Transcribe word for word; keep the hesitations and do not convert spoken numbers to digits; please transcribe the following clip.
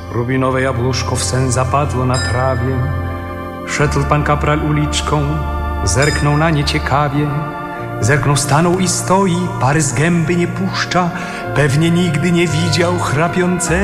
Rubinowe jabłuszko w sen zapadło na trawie. Szedł pan kapral uliczką, zerknął na nie ciekawie. Zerknął, stanął i stoi, pary z gęby nie puszcza. Pewnie nigdy nie widział chrapiącego